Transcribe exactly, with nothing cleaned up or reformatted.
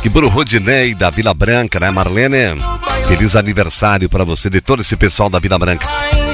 E pro Rodinei da Vila Branca, né, Marlene? Feliz aniversário para você, de todo esse pessoal da Vila Branca.